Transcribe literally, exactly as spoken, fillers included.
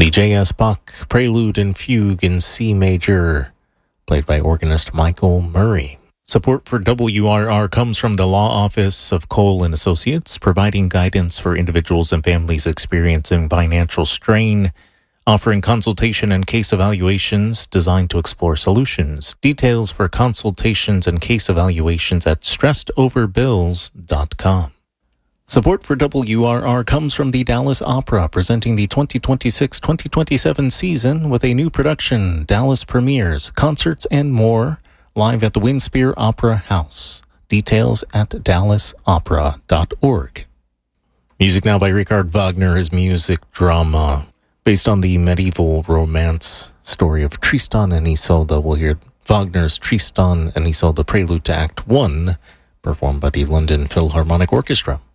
The J S. Bach Prelude and Fugue in C major, played by organist Michael Murray. Support for W R R comes from the Law Office of Cole and Associates, providing guidance for individuals and families experiencing financial strain, offering consultation and case evaluations designed to explore solutions. Details for consultations and case evaluations at stressed over bills dot com. Support for W R R comes from the Dallas Opera, presenting the twenty twenty-six twenty twenty-seven season with a new production, Dallas Premieres, concerts, and more, live at the Winspear Opera House. Details at dallas opera dot org. Music now by Richard Wagner, his music drama, based on the medieval romance story of Tristan and Isolde. We'll hear Wagner's Tristan and Isolde, Prelude to Act One, performed by the London Philharmonic Orchestra.